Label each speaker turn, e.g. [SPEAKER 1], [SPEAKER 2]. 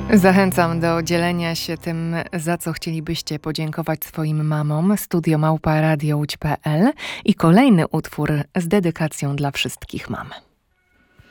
[SPEAKER 1] Zachęcam do dzielenia się tym, za co chcielibyście podziękować swoim mamom. Studio @radiołódź.pl i kolejny utwór z dedykacją dla wszystkich mam.